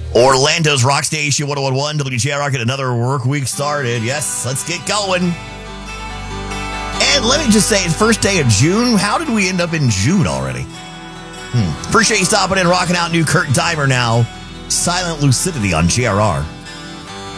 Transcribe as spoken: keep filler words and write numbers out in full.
Orlando's Rock Station one oh one point one W J R Rock, and another work week started. Yes, let's get going. And let me just say, first day of June, how did we end up in June already? Hmm. Appreciate you stopping in, rocking out new Kurt Dimer now. Silent Lucidity on J R R.